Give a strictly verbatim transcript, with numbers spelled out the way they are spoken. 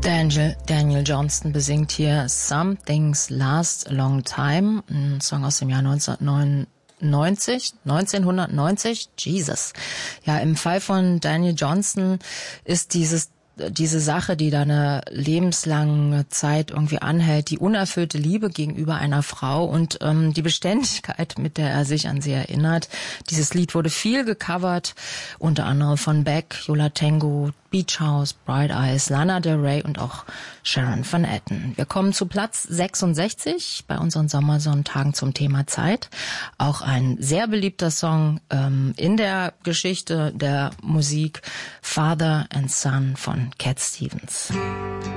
Daniel, Daniel Johnston besingt hier Some Things Last a Long Time, ein Song aus dem Jahr neunzehnhundertneunundneunzig, neunzehnhundertneunzig, Jesus. Ja, im Fall von Daniel Johnston ist dieses diese Sache, die da eine lebenslange Zeit irgendwie anhält, die unerfüllte Liebe gegenüber einer Frau und ähm, die Beständigkeit, mit der er sich an sie erinnert. Dieses Lied wurde viel gecovert, unter anderem von Beck, Yo La Tengo, Beach House, Bright Eyes, Lana Del Rey und auch Sharon Van Etten. Wir kommen zu Platz sechsundsechzig bei unseren Sommersonntagen zum Thema Zeit. Auch ein sehr beliebter Song ähm, in der Geschichte der Musik, Father and Son von Cat Stevens.